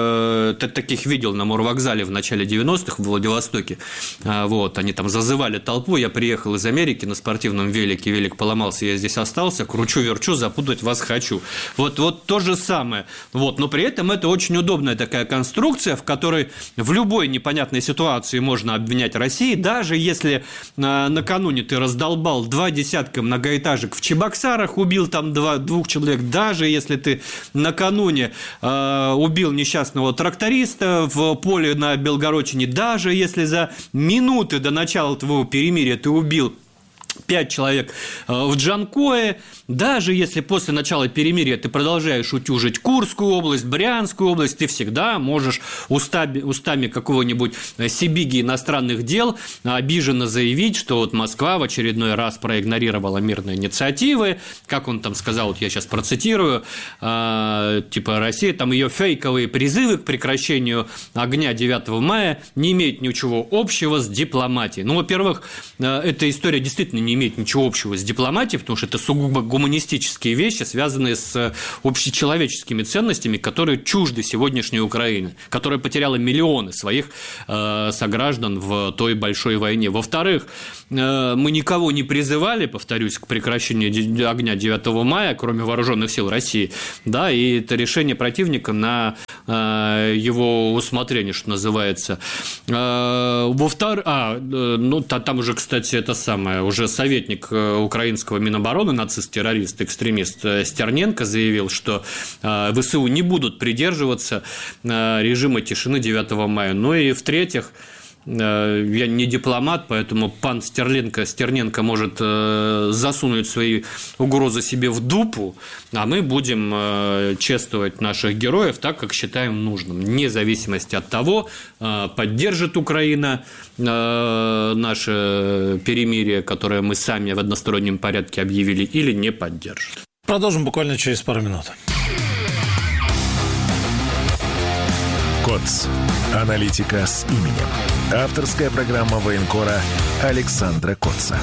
[SPEAKER 19] видел на морвокзале в начале 90-х в Владивостоке, вот, они там зазывали толпу, я приехал из Америки на спортивном велике, велик поломался, я здесь остался, кручу-верчу, запутать вас хочу, вот то же самое, вот, но при этом это очень удобная такая конструкция, в которой в любой непонятной ситуации можно обвинять Россию, даже если накануне ты раздолбал 2 десятка многоэтажек в Чебоксарах, убил там 2 человек, даже если ты накануне убил несчастного тракториста в поле на Белгородчине, даже если за минуты до начала твоего перемирия ты убил 5 человек в Джанкое. Даже если после начала перемирия ты продолжаешь утюжить Курскую область, Брянскую область, ты всегда можешь устами какого-нибудь Сибиги иностранных дел обиженно заявить, что вот Москва в очередной раз проигнорировала мирные инициативы. Как он там сказал, вот я сейчас процитирую, типа Россия, там ее фейковые призывы к прекращению огня 9 мая не имеют ничего общего с дипломатией. Ну, во-первых, эта история действительно не имеет ничего общего с дипломатией, потому что это сугубо гуманистические вещи, связанные с общечеловеческими ценностями, которые чужды сегодняшней Украины, которая потеряла миллионы своих сограждан в той большой войне. Во-вторых, мы никого не призывали, повторюсь, к прекращению огня 9 мая, кроме вооруженных сил России, да, и это решение противника на его усмотрение, что называется. Во-вторых, ну, там уже, кстати, это самое, уже советник украинского Минобороны, нацист-террорист, экстремист Стерненко заявил, что ВСУ не будут придерживаться режима тишины 9 мая. Ну и в-третьих, я не дипломат, поэтому пан Стерненко может засунуть свои угрозы себе в дупу, а мы будем чествовать наших героев так, как считаем нужным, вне зависимости от того, поддержит Украина наше перемирие, которое мы сами в одностороннем порядке объявили, или не поддержит.
[SPEAKER 17] Продолжим буквально через пару минут.
[SPEAKER 8] КОЦ. Аналитика с именем. Авторская программа военкора Александра Котца.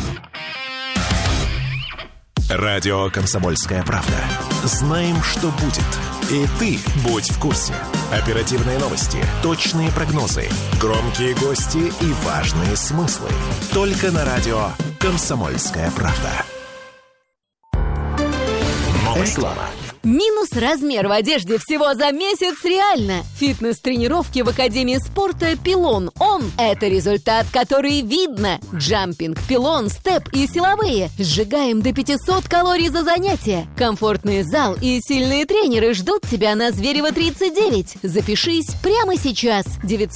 [SPEAKER 8] Радио «Комсомольская правда». Знаем, что будет. И ты будь в курсе. Оперативные новости, точные прогнозы, громкие гости и важные смыслы. Только на радио «Комсомольская правда». Реклама.
[SPEAKER 20] Минус размер в одежде всего за месяц реально. Фитнес-тренировки в Академии спорта «Пилон». Это результат, который видно. Джампинг, пилон, степ и силовые. Сжигаем до 500 калорий за занятие. Комфортный зал и сильные тренеры ждут тебя на Зверева 39. Запишись прямо сейчас.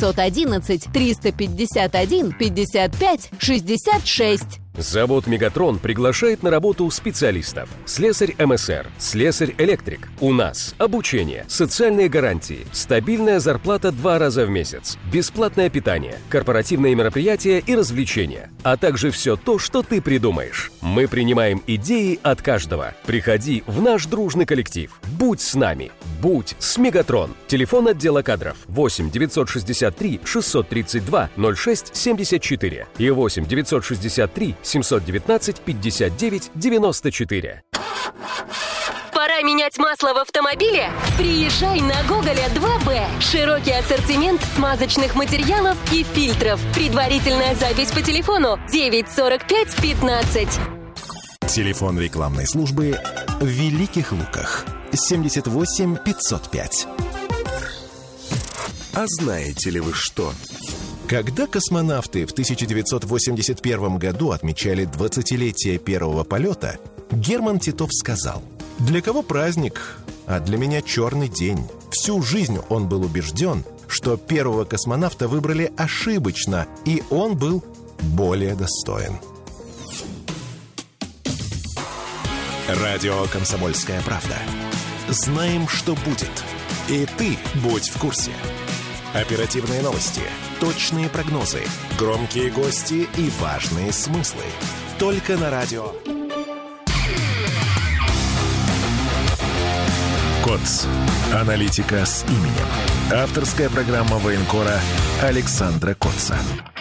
[SPEAKER 20] 911-351-55-66.
[SPEAKER 21] Завод «Мегатрон» приглашает на работу специалистов. Слесарь МСР, слесарь-электрик. У нас обучение, социальные гарантии, стабильная зарплата 2 раза в месяц, бесплатное питание, корпоративные мероприятия и развлечения, а также все то, что ты придумаешь. Мы принимаем идеи от каждого. Приходи в наш дружный коллектив. Будь с нами. Будь с «Мегатрон». Телефон отдела кадров 8 963 632 06 74 и 8 963 719 59 94.
[SPEAKER 20] Пора менять масло в автомобиле? Приезжай на Гоголя 2Б. Широкий ассортимент смазочных материалов и фильтров. Предварительная запись по телефону 945 15.
[SPEAKER 8] Телефон рекламной службы в Великих Луках 78 505. А знаете ли вы что? Когда космонавты в 1981 году отмечали 20-летие первого полета, Герман Титов сказал: «Для кого праздник, а для меня черный день». Всю жизнь он был убежден, что первого космонавта выбрали ошибочно, и он был более достоин. Радио «Комсомольская правда». Знаем, что будет. И ты будь в курсе. Оперативные новости, точные прогнозы, громкие гости и важные смыслы. Только на радио. КОЦ. Аналитика с именем. Авторская программа военкора Александра Котца.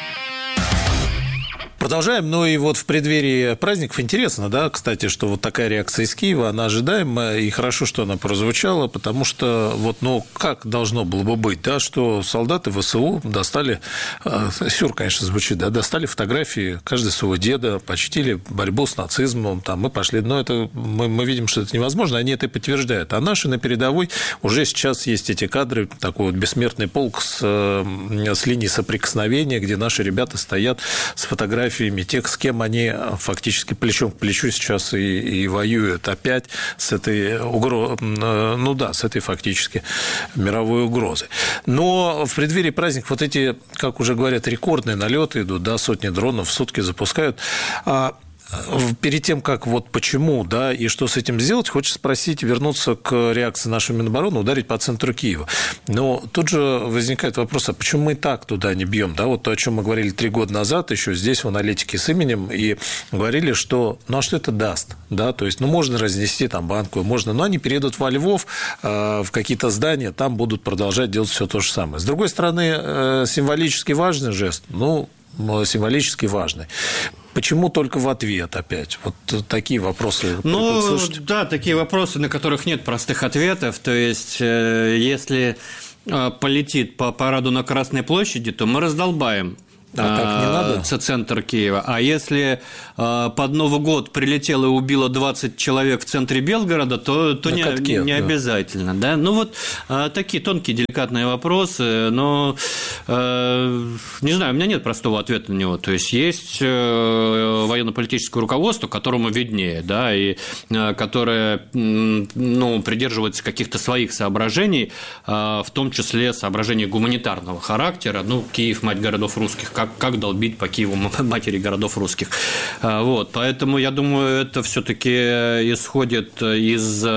[SPEAKER 17] Продолжаем. Ну и вот в преддверии праздников интересно, да, кстати, что вот такая реакция из Киева, она ожидаема, и хорошо, что она прозвучала, потому что вот, ну, как должно было бы быть, да, что солдаты ВСУ достали, сюр, конечно, звучит, да, достали фотографии каждого своего деда, почтили борьбу с нацизмом, там, мы пошли, но это, мы видим, что это невозможно, они это и подтверждают, а наши на передовой уже сейчас есть эти кадры, такой вот бессмертный полк с линии соприкосновения, где наши ребята стоят с фотографиями тех, с кем они фактически плечом к плечу сейчас и воюют опять с этой ну да, с этой фактически мировой угрозой. Но в преддверии праздников вот эти, как уже говорят, рекордные налеты идут, да, сотни дронов в сутки запускают. перед тем, как вот почему, да, и что с этим сделать, хочется спросить, вернуться к реакции нашего Минобороны, ударить по центру Киева. Но тут же возникает вопрос, а почему мы так туда не бьем, да, вот то, о чем мы говорили 3 года назад, еще здесь в аналитике с именем, и говорили, что, ну, а что это даст, да, то есть, ну, можно разнести там банку, можно, но они перейдут во Львов, в какие-то здания, там будут продолжать делать все то же самое. С другой стороны, символически важный жест, ну, символически важный. Почему только в ответ опять? Вот такие вопросы.
[SPEAKER 19] Ну, да, такие вопросы, на которых нет простых ответов. То есть, если полетит по параду на Красной площади, то мы раздолбаем.
[SPEAKER 17] Так не надо?
[SPEAKER 19] Центр Киева. А если под Новый год прилетело и убило 20 человек в центре Белгорода, то не обязательно. Да? Ну, вот такие тонкие, деликатные вопросы, но не знаю, у меня нет простого ответа на него. То есть, есть военно-политическое руководство, которому виднее, да, и которое придерживается каких-то своих соображений, в том числе соображений гуманитарного характера. Ну, Киев – мать городов русских, как долбить по Киеву матери городов русских. Вот, поэтому, я думаю, это все-таки исходит из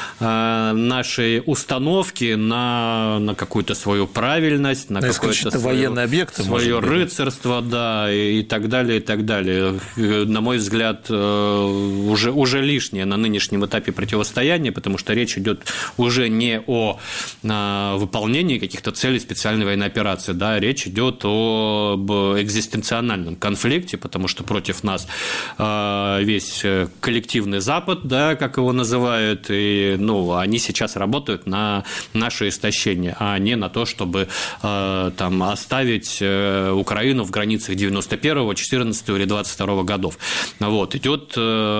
[SPEAKER 19] нашей установки на какую-то свою правильность, на какое-то
[SPEAKER 17] военный объект,
[SPEAKER 19] свое рыцарство, да, и так далее, и так далее. На мой взгляд, уже лишнее на нынешнем этапе противостояния, потому что речь идет уже не о выполнении каких-то целей специальной военной операции, да, речь идет об экзистенциональном конфликте, потому что против нас весь коллективный Запад, да, как его называют, и они сейчас работают на наше истощение, а не на то, чтобы там оставить Украину в границах 91-го, 14-го или 22-го годов. Вот. Идет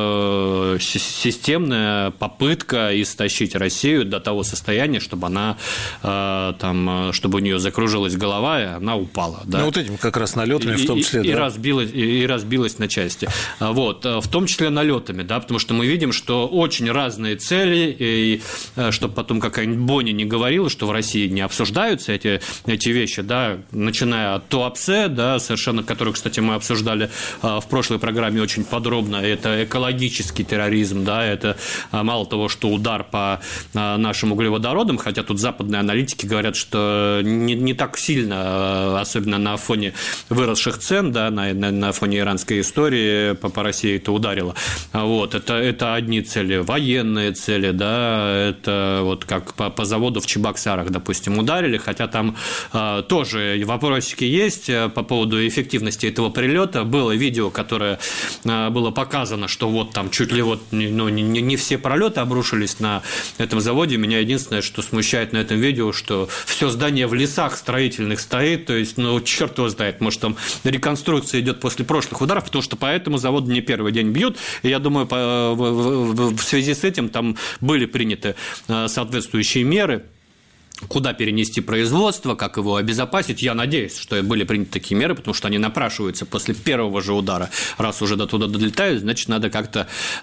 [SPEAKER 19] системная попытка истощить Россию до того состояния, чтобы она чтобы у нее закружилась голова, и она упала. Да?
[SPEAKER 17] Ну, вот этим как раз налетами в том числе,
[SPEAKER 19] и разбилась на части. Вот, в том числе налетами, да, потому что мы видим, что очень разные цели, и чтобы потом какая-нибудь Бонни не говорила, что в России не обсуждаются эти вещи, да, начиная от Туапсе, да, совершенно, которую, кстати, мы обсуждали в прошлой программе очень подробно, это экологический терроризм, да, это мало того, что удар по нашим углеводородам, хотя тут западные аналитики говорят, что не так сильно, особенно на фоне выросших цен, да, на фоне иранской истории по России это ударило. Вот, это одни цели, военные цели, да, это вот как по заводу в Чебоксарах, допустим, ударили, хотя там тоже вопросики есть по поводу эффективности этого прилета. Было видео, которое было показано, что вот там чуть ли вот не все пролеты обрушились на этом заводе. Меня единственное, что смущает на этом видео, что все здание в лесах строительных стоит, то есть, черт его знает, может, там реконструкция идет после прошлых ударов, потому что по этому заводу не первый день бьют, и я думаю, в связи с этим там были приняты соответствующие меры, куда перенести производство, как его обезопасить. Я надеюсь, что были приняты такие меры, потому что они напрашиваются после первого же удара. Раз уже до туда долетают, значит, надо как-то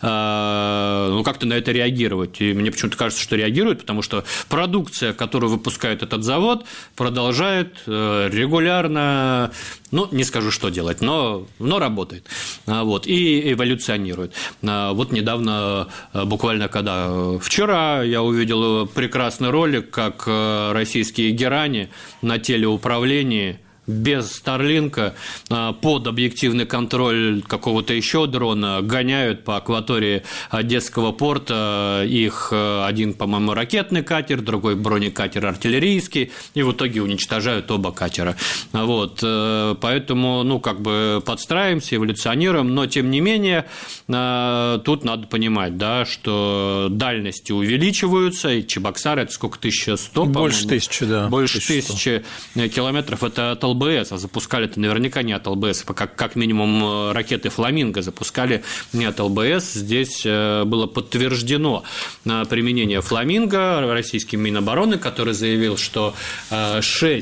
[SPEAKER 19] на это реагировать. И мне почему-то кажется, что реагируют, потому что продукция, которую выпускает этот завод, продолжает регулярно, не скажу, что делать, но работает. Вот, и эволюционирует. Вот недавно, буквально вчера я увидел прекрасный ролик, как российские герани на телеуправлении без Старлинка под объективный контроль какого-то еще дрона гоняют по акватории Одесского порта. Их один, по-моему, ракетный катер, другой бронекатер артиллерийский, и в итоге уничтожают оба катера. Вот. Поэтому, подстраиваемся, эволюционируем, но, тем не менее, тут надо понимать, да, что дальности увеличиваются, и Чебоксары – это сколько, 1100, по-моему?
[SPEAKER 17] Больше 1000, да.
[SPEAKER 19] Больше 1000 километров – это от ЛБС, а запускали-то наверняка не от ЛБС, как минимум ракеты «Фламинго» запускали не от ЛБС. Здесь было подтверждено применение «Фламинго» российским Минобороны, который заявил, что 6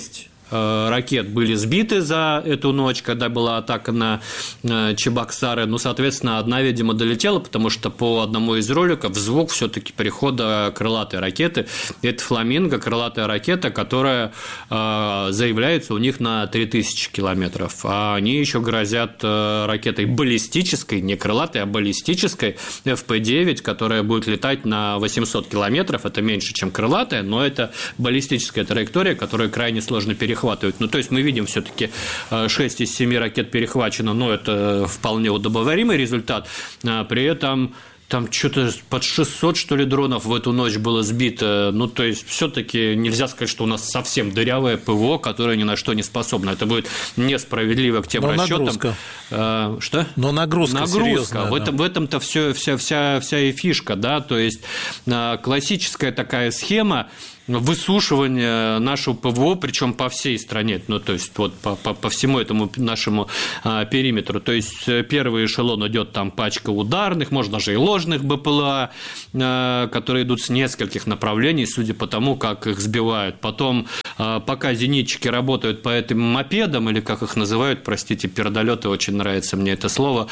[SPEAKER 19] ракет были сбиты за эту ночь, когда была атака на Чебоксары. Ну, соответственно, одна, видимо, долетела, потому что по одному из роликов звук все-таки перехода крылатой ракеты. Это «Фламинго», крылатая ракета, которая заявляется у них на 3000 километров. А они еще грозят ракетой баллистической, не крылатой, а баллистической, ФП-9, которая будет летать на 800 километров. Это меньше, чем крылатая, но это баллистическая траектория, которую крайне сложно перехватывать. Ну, то есть мы видим все-таки 6 из 7 ракет перехвачено, но это вполне удобоваримый результат. При этом там что-то под 600, что ли, дронов в эту ночь было сбито. Ну, то есть все-таки нельзя сказать, что у нас совсем дырявое ПВО, которое ни на что не способно. Это будет несправедливо к тем расчетам.
[SPEAKER 17] Нагрузка.
[SPEAKER 19] Что?
[SPEAKER 17] Но нагрузка серьезная.
[SPEAKER 19] В этом-то вся и фишка, да, то есть классическая такая схема высушивание нашего ПВО, причем по всей стране, ну, то есть вот по всему этому нашему периметру. То есть первый эшелон идет там пачка ударных, может, даже и ложных БПЛА, которые идут с нескольких направлений, судя по тому, как их сбивают. Потом, пока зенитчики работают по этим мопедам, или как их называют, простите, пердолеты, очень нравится мне это слово,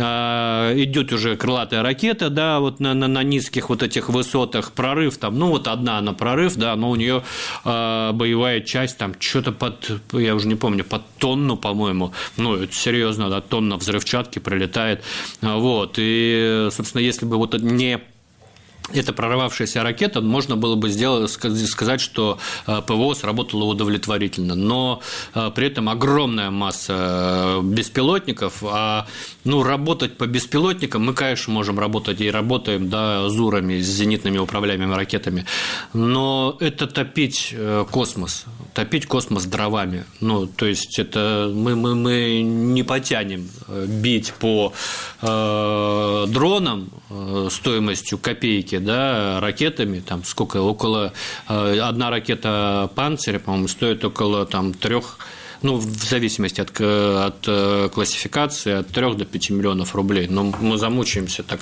[SPEAKER 19] идет уже крылатая ракета, да, вот на низких вот этих высотах, прорыв там, ну, вот одна на прорыв, да, но у нее боевая часть там что-то я уже не помню, под тонну, по-моему, ну, это серьезно, да, тонна взрывчатки прилетает, вот, и, собственно, если бы вот не эта прорвавшаяся ракета, можно было бы сказать, что ПВО сработало удовлетворительно, но при этом огромная масса беспилотников, работать по беспилотникам мы, конечно, можем работать и работаем, да, ЗУРами, с зенитными управляемыми ракетами, но это топить космос дровами, ну, то есть это мы не потянем бить по дронам стоимостью копейки, да, ракетами, там сколько, около одна ракета «Панцирь», по-моему, стоит около там 3, ну, в зависимости от классификации, от 3 до 5 миллионов рублей. Но мы замучаемся так.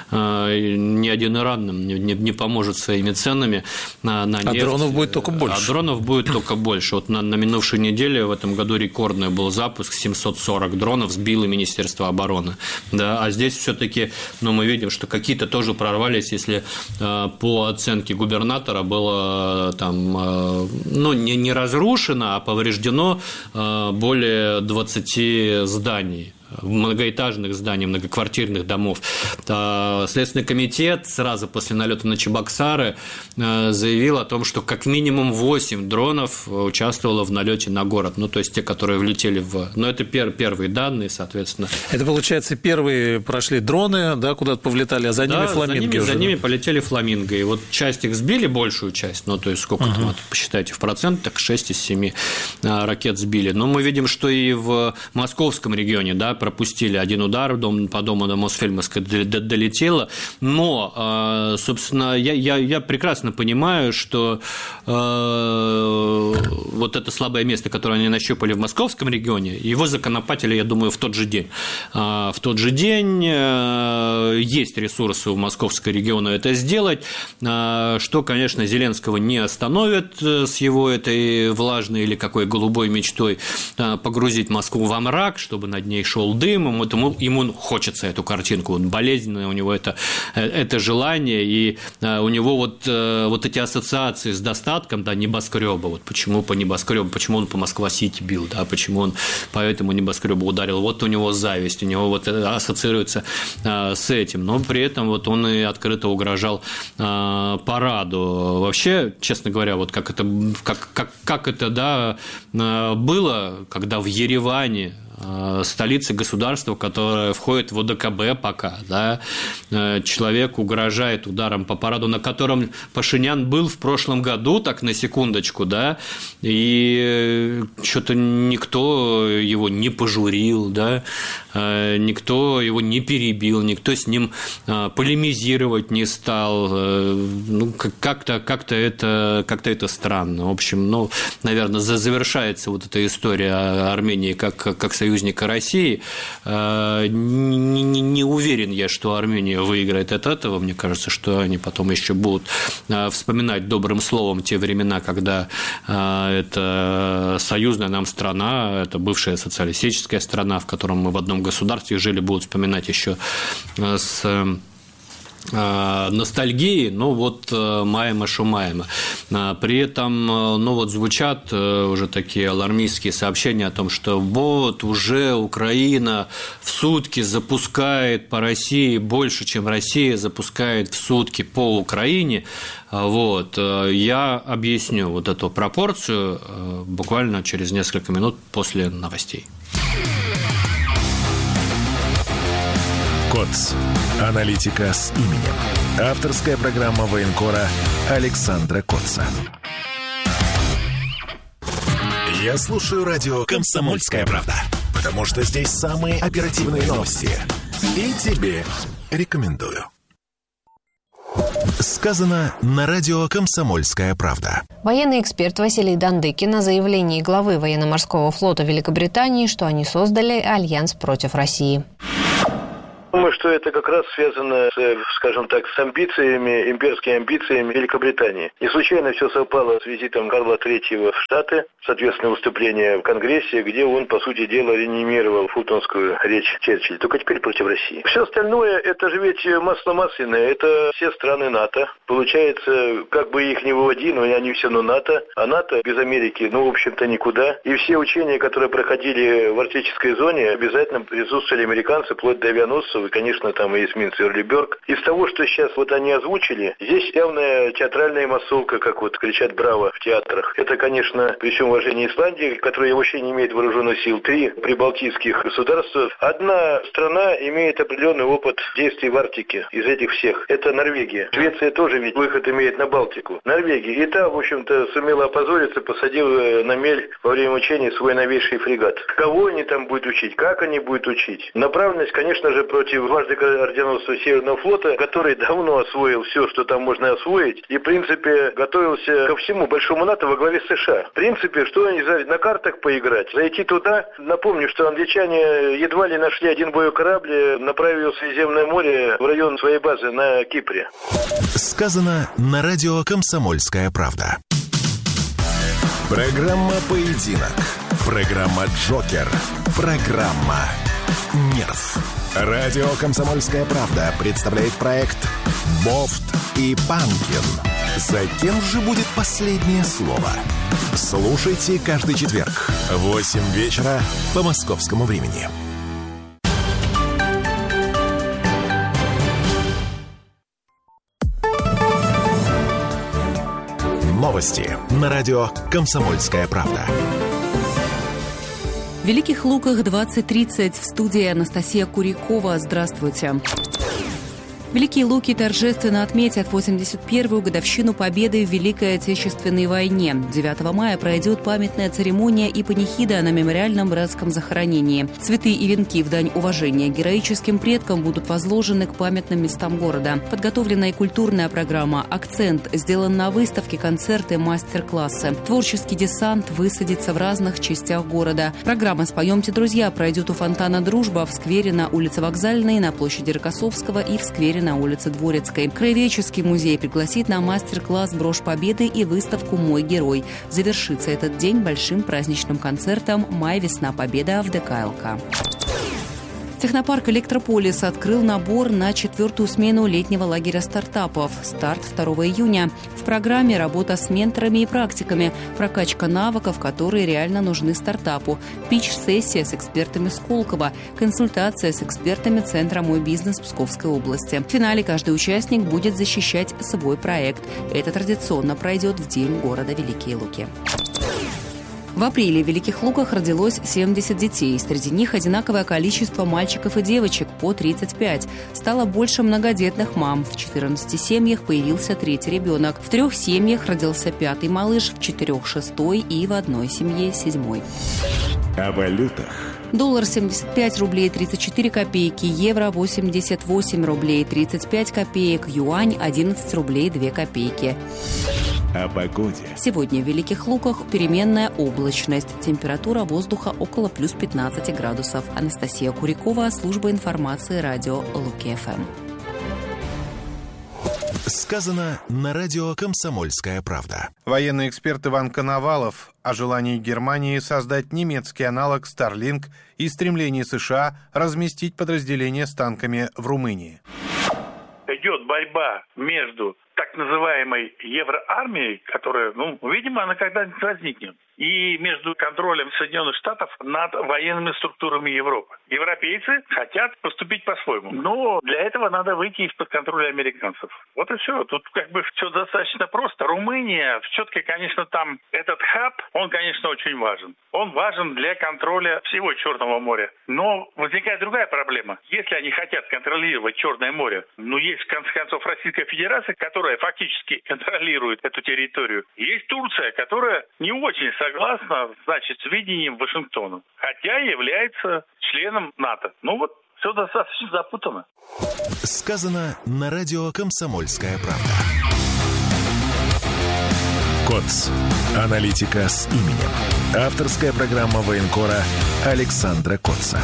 [SPEAKER 19] Ни один Иран нам не поможет своими ценами на нефть. А
[SPEAKER 17] дронов будет только больше.
[SPEAKER 19] Вот на минувшей неделе в этом году рекордный был запуск, 740 дронов сбило Министерство обороны. Да, а здесь все-таки, ну, мы видим, что какие-то тоже прорвались, если по оценке губернатора было там, ну, не разрушено, а повреждено более 20 зданий. Многоэтажных зданий, многоквартирных домов. Следственный комитет сразу после налета на Чебоксары заявил о том, что как минимум 8 дронов участвовало в налете на город. Ну, то есть те, которые влетели в... Но это первые данные, соответственно.
[SPEAKER 17] Это, получается, первые прошли дроны, да, куда-то повлетали, а за ними фламинго.
[SPEAKER 19] За ними полетели фламинго. И вот часть их сбили, большую часть, ну, то есть сколько там, вот, посчитайте в процентах, 6 из 7 ракет сбили. Но мы видим, что и в московском регионе, да, пропустили один удар, по дому до Мосфильмовской долетело, но, собственно, я прекрасно понимаю, что вот это слабое место, которое они нащупали в московском регионе, его законопатили, я думаю, в тот же день. В тот же день есть ресурсы у московского региона это сделать, что, конечно, Зеленского не остановит с его этой влажной или какой голубой мечтой погрузить Москву во мрак, чтобы над ней шел дым, ему хочется эту картинку, он болезненный, у него это желание, и у него вот эти ассоциации с достатком, да, небоскреба, вот почему по небоскребу, почему он по Москва-Сити бил, да, почему он по этому небоскребу ударил, вот у него зависть, у него вот ассоциируется с этим, но при этом вот он и открыто угрожал параду. Вообще, честно говоря, вот как это, да, было, когда в Ереване, столицы государства, которое входит в ОДКБ пока, да, человек угрожает ударом по параду, на котором Пашинян был в прошлом году, так на секундочку, да, и что-то никто его не пожурил, да, никто его не перебил, никто с ним полемизировать не стал, ну, как-то это странно. В общем, ну, наверное, завершается вот эта история Армении как союзника союзника России. Не уверен я, что Армения выиграет от этого. Мне кажется, что они потом еще будут вспоминать добрым словом те времена, когда это союзная нам страна, это бывшая социалистическая страна, в котором мы в одном государстве жили, будут вспоминать еще с ностальгии, маемо шумаемо. При этом, звучат уже такие алармистские сообщения о том, что уже Украина в сутки запускает по России больше, чем Россия запускает в сутки по Украине. Я объясню эту пропорцию буквально через несколько минут после новостей.
[SPEAKER 8] КОЦ. Аналитика с именем. Авторская программа военкора Александра Коца. Я слушаю радио «Комсомольская правда», потому что здесь самые оперативные новости. И тебе рекомендую. Сказано на радио «Комсомольская правда».
[SPEAKER 2] Военный эксперт Василий Дандыкин о заявлении главы военно-морского флота Великобритании, что они создали альянс против России.
[SPEAKER 22] Думаю, что это как раз связано, с амбициями, имперскими амбициями Великобритании. Не случайно все совпало с визитом Карла III в Штаты, соответственно, выступление в Конгрессе, где он, по сути дела, реанимировал фултонскую речь Черчилля, только теперь против России. Все остальное, это же ведь масло масляное, это все страны НАТО. Получается, как бы их ни выводи, но они все равно НАТО, а НАТО без Америки, в общем-то, никуда. И все учения, которые проходили в арктической зоне, обязательно присутствовали американцы, вплоть до авианосцев, и, конечно, там и эсминец Эрлиберг. Из того, что сейчас они озвучили, здесь явная театральная массовка, как кричат «Браво» в театрах. Это, конечно, при всем уважении Исландии, которая вообще не имеет вооруженных сил, 3 прибалтийских государства. Одна страна имеет определенный опыт действий в Арктике из этих всех. Это Норвегия. Швеция тоже ведь выход имеет на Балтику. Норвегия. И та, в общем-то, сумела опозориться, посадила на мель во время учений свой новейший фрегат. Кого они там будут учить? Как они будут учить? Направленность, конечно же, против дважды орденоносца Северного флота, который давно освоил все, что там можно освоить, и, в принципе, готовился ко всему большому НАТО во главе США. В принципе, что они на картах поиграть, зайти туда. Напомню, что англичане едва ли нашли один боевой корабль, направив его в Средиземное море в район своей базы на Кипре.
[SPEAKER 8] Сказано на радио «Комсомольская правда». Программа «Поединок». Программа «Джокер». Программа «Нерв». Радио «Комсомольская правда» представляет проект «Бофт и Панкин». За кем же будет последнее слово? Слушайте каждый четверг в 8 вечера по московскому времени. Новости на радио «Комсомольская правда».
[SPEAKER 23] В Великих Луках 20:30 в студии Анастасия Курякова. Здравствуйте. Великие Луки торжественно отметят 81-ю годовщину победы в Великой Отечественной войне. 9 мая пройдет памятная церемония и панихида на мемориальном братском захоронении. Цветы и венки в дань уважения героическим предкам будут возложены к памятным местам города. Подготовлена и культурная программа. Акцент сделан на выставке, концерты, мастер-классы. Творческий десант высадится в разных частях города. Программа «Споемте, друзья» пройдет у фонтана «Дружба» в сквере на улице Вокзальной, на площади Рокоссовского и в сквере на улице Дворецкой. Краеведческий музей пригласит на мастер-класс «Брошь Победы» и выставку «Мой герой». Завершится этот день большим праздничным концертом «Май-весна Победа» в ДКЛК. Технопарк «Электрополис» открыл набор на 4-ю смену летнего лагеря стартапов. Старт 2 июня. В программе работа с менторами и практиками, прокачка навыков, которые реально нужны стартапу, питч-сессия с экспертами Сколково, консультация с экспертами Центра «Мой бизнес» Псковской области. В финале каждый участник будет защищать свой проект. Это традиционно пройдет в День города Великие Луки. В апреле в Великих Луках родилось 70 детей. Среди них одинаковое количество мальчиков и девочек по 35. Стало больше многодетных мам. В 14 семьях появился 3-й ребенок. В 3 семьях родился 5-й малыш, в 4 – 6-й и в 1 семье 7-й.
[SPEAKER 8] О валютах.
[SPEAKER 23] Доллар 75 рублей 34 копейки, евро 88 рублей 35 копеек, юань 11 рублей 2 копейки.
[SPEAKER 8] О погоде.
[SPEAKER 23] Сегодня в Великих Луках переменная облачность. Температура воздуха около плюс 15 градусов. Анастасия Курикова, служба информации радио Луки-ФМ.
[SPEAKER 8] Сказано на радио «Комсомольская правда».
[SPEAKER 9] Военный эксперт Иван Коновалов о желании Германии создать немецкий аналог Starlink и стремлении США разместить подразделения с танками в Румынии.
[SPEAKER 3] Идет борьба между так называемой евроармией, которая, видимо, она когда-нибудь возникнет, и между контролем Соединенных Штатов над военными структурами Европы. Европейцы хотят поступить по-своему, но для этого надо выйти из-под контроля американцев. Вот и все. Тут все достаточно просто. Румыния, все-таки, конечно, там этот хаб, он, конечно, очень важен. Он важен для контроля всего Черного моря. Но возникает другая проблема. Если они хотят контролировать Черное море, есть, в конце концов, Российская Федерация, которая фактически контролирует эту территорию. Есть Турция, которая не очень согласна, с видением Вашингтона, хотя является членом НАТО. Все достаточно запутано.
[SPEAKER 8] Сказано на радио «Комсомольская правда». КОЦ. Аналитика с именем. Авторская программа военкора Александра Коца.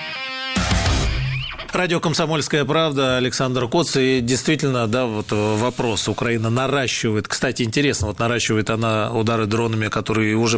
[SPEAKER 17] Радио «Комсомольская правда», Александр Коц. И действительно, вопрос. Украина наращивает. Кстати, интересно, наращивает она удары дронами, которые уже